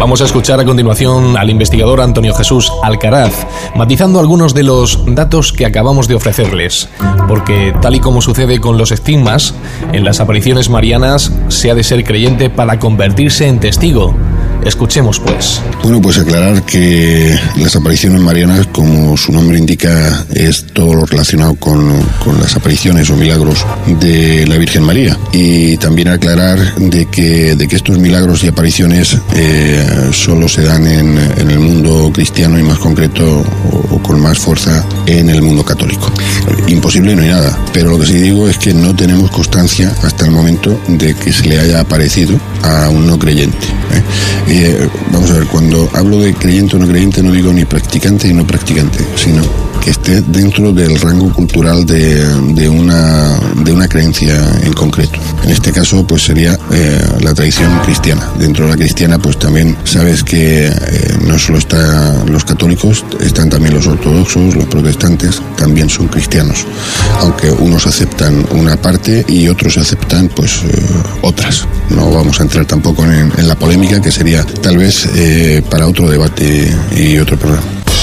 Vamos a escuchar a continuación al investigador Antonio Jesús Alcaraz, matizando algunos de los datos que acabamos de ofrecerles, porque tal y como sucede con los estigmas, en las apariciones marianas se ha de ser creyente para convertirse en testigo. Escuchemos pues. Bueno, pues aclarar que las apariciones marianas, como su nombre indica, es todo lo relacionado con las apariciones o milagros de la Virgen María. Y también aclarar de que estos milagros y apariciones solo se dan en el mundo cristiano y más concreto o con más fuerza en el mundo católico. Imposible no hay nada, pero lo que sí digo es que no tenemos constancia hasta el momento de que se le haya aparecido a un no creyente. Vamos a ver, cuando hablo de creyente o no creyente no digo ni practicante ni no practicante, sino que esté dentro del rango cultural de una creencia en concreto. En este caso pues sería la tradición cristiana. Dentro de la cristiana pues también sabes que no solo están los católicos, están también los ortodoxos, los protestantes, también son cristianos, aunque unos aceptan una parte y otros aceptan pues otras. No vamos a entrar tampoco en la polémica, que sería tal vez para otro debate y otro programa.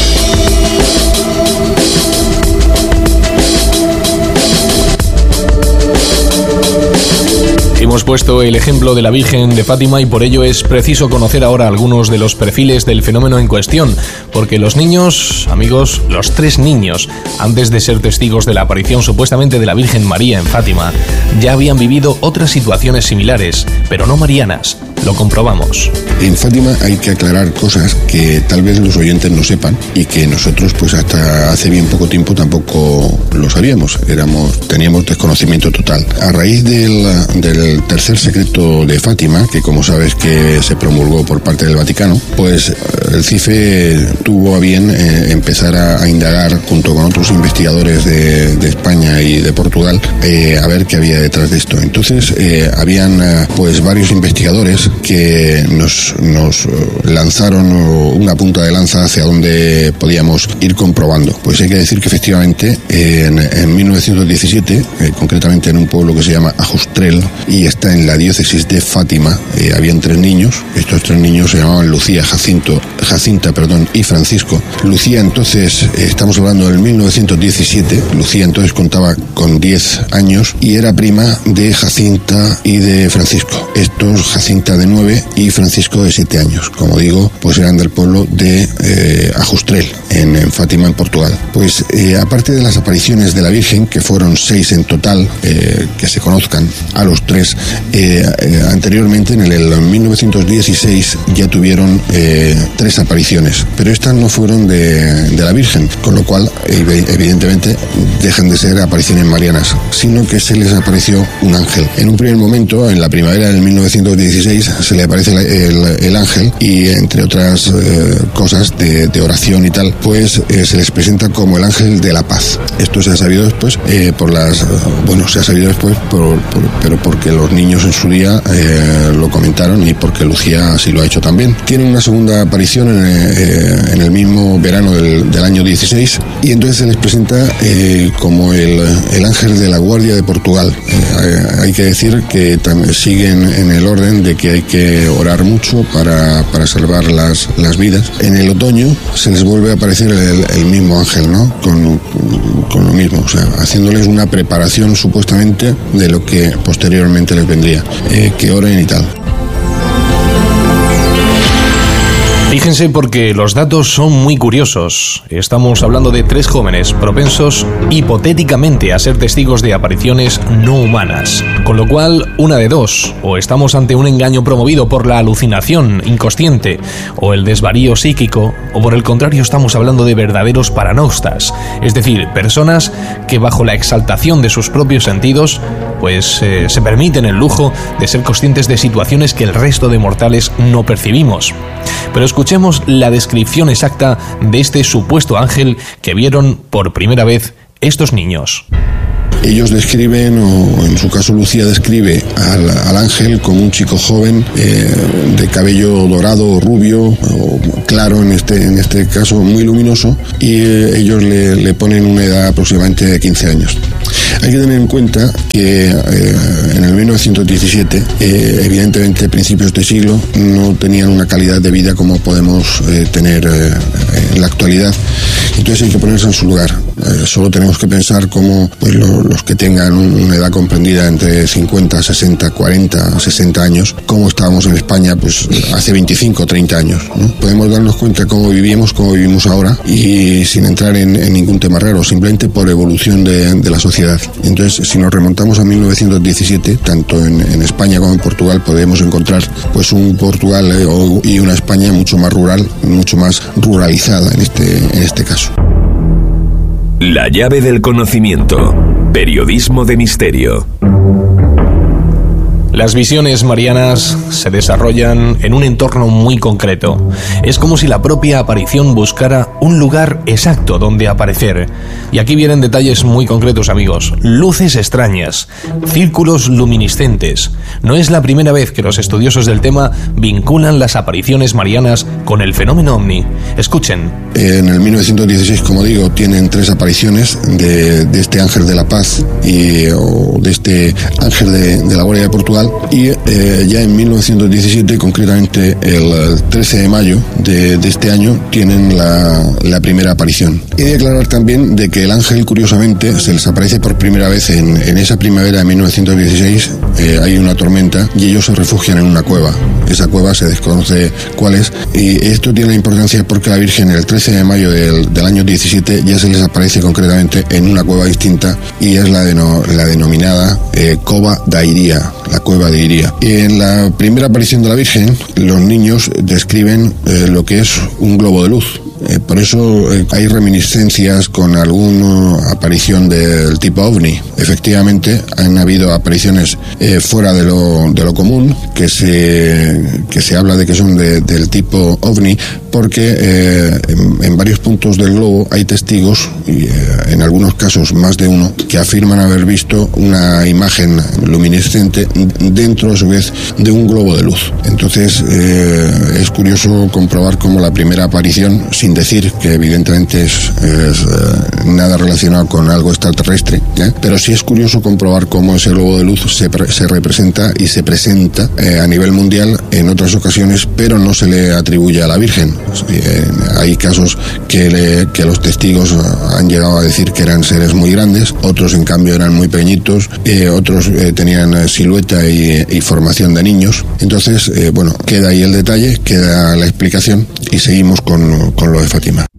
Hemos puesto el ejemplo de la Virgen de Fátima y por ello es preciso conocer ahora algunos de los perfiles del fenómeno en cuestión, porque los niños, amigos, los 3 niños, antes de ser testigos de la aparición supuestamente de la Virgen María en Fátima, ya habían vivido otras situaciones similares, pero no marianas. Lo comprobamos. En Fátima hay que aclarar cosas que tal vez los oyentes no sepan y que nosotros pues hasta hace bien poco tiempo tampoco lo sabíamos, teníamos desconocimiento total. A raíz del tercer secreto de Fátima, que como sabes que se promulgó por parte del Vaticano, pues el CIFE tuvo a bien empezar a indagar junto con otros investigadores de España y de Portugal a ver qué había detrás de esto. Entonces habían pues varios investigadores que nos lanzaron una punta de lanza hacia donde podíamos ir comprobando. Pues hay que decir que efectivamente en 1917, concretamente en un pueblo que se llama Ajustrel y está en la diócesis de Fátima, habían 3 niños. Estos 3 niños se llamaban Lucía, Jacinta y Francisco. Lucía entonces, estamos hablando del 1917, Lucía entonces contaba con 10 años y era prima de Jacinta y de Francisco. Estos, Jacinta de 9 y Francisco de 7 años. Como digo, pues eran del pueblo de Ajustrel, en Fátima, en Portugal. Pues aparte de las apariciones de la Virgen, que fueron 6 en total, que se conozcan a los 3, anteriormente en el 1916 ya tuvieron 3 apariciones, pero estas no fueron de la Virgen, con lo cual evidentemente dejan de ser apariciones marianas, sino que se les apareció un ángel. En un primer momento, en la primavera del 1916, se le aparece el ángel y entre otras cosas de oración y tal, pues se les presenta como el ángel de la paz. Esto se ha sabido después pero porque los niños en su día lo comentaron y porque Lucía así lo ha hecho también. Tiene una segunda aparición en el mismo verano del año 16 y entonces se les presenta como el ángel de la Guardia de Portugal. Hay que decir que siguen en el orden de que hay que orar mucho para salvar las vidas. En el otoño se les vuelve a aparecer el mismo ángel, ¿no? Con lo mismo, o sea, haciéndoles una preparación supuestamente de lo que posteriormente les vendría, que oren y tal. Fíjense porque los datos son muy curiosos. Estamos hablando de 3 jóvenes propensos hipotéticamente a ser testigos de apariciones no humanas. Con lo cual, una de dos: o estamos ante un engaño promovido por la alucinación inconsciente o el desvarío psíquico, o por el contrario estamos hablando de verdaderos paranautas, es decir, personas que bajo la exaltación de sus propios sentidos pues se permiten el lujo de ser conscientes de situaciones que el resto de mortales no percibimos. Pero escuchemos la descripción exacta de este supuesto ángel que vieron por primera vez estos niños. Ellos describen, o en su caso Lucía describe al ángel como un chico joven de cabello dorado o rubio, o claro en este caso muy luminoso, y ellos le ponen una edad aproximadamente de 15 años. Hay que tener en cuenta que en el 1917, evidentemente principios de siglo, no tenían una calidad de vida como podemos tener en la actualidad. Entonces hay que ponerse en su lugar. Solo tenemos que pensar cómo pues, los que tengan una edad comprendida entre 50, 60, 40, 60 años, cómo estábamos en España pues hace 25 o 30 años, ¿no? Podemos darnos cuenta cómo vivimos ahora, y sin entrar en ningún tema raro, simplemente por evolución de la sociedad. Entonces, si nos remontamos a 1917, tanto en España como en Portugal, podemos encontrar pues un Portugal y una España mucho más rural, mucho más ruralizada en este caso. La llave del conocimiento. Periodismo de misterio. Las visiones marianas se desarrollan en un entorno muy concreto. Es como si la propia aparición buscara un lugar exacto donde aparecer. Y aquí vienen detalles muy concretos, amigos. Luces extrañas, círculos luminiscentes. No es la primera vez que los estudiosos del tema vinculan las apariciones marianas con el fenómeno ovni. Escuchen. En el 1916, como digo, tienen 3 apariciones de este ángel de la paz o de este ángel de la Guardia de Portugal. Y ya en 1917, concretamente el 13 de mayo de este año, tienen la primera aparición. He de aclarar también de que el ángel, curiosamente, se les aparece por primera vez en esa primavera de 1916. Hay una tormenta y ellos se refugian en una cueva. Esa cueva se desconoce cuál es, y esto tiene importancia porque la Virgen el 13 de mayo del año 17 ya se les aparece concretamente en una cueva distinta, y es la denominada Cova da Iria, la cueva de Iria. Y en la primera aparición de la Virgen, los niños describen lo que es un globo de luz. Por eso hay reminiscencias con alguna aparición del tipo ovni. Efectivamente, han habido apariciones fuera de lo común, que se habla de que son del tipo ovni, porque en varios puntos del globo hay testigos, y en algunos casos más de uno, que afirman haber visto una imagen luminiscente dentro, a su vez, de un globo de luz. Entonces, es curioso comprobar cómo la primera aparición, sin decir que evidentemente es nada relacionado con algo extraterrestre, pero sí es curioso comprobar cómo ese globo de luz se representa y se presenta a nivel mundial en otras ocasiones, pero no se le atribuye a la Virgen. Hay casos que los testigos han llegado a decir que eran seres muy grandes, otros en cambio eran muy pequeñitos, otros tenían silueta y formación de niños. Entonces, queda ahí el detalle, queda la explicación, y seguimos con lo de Fátima.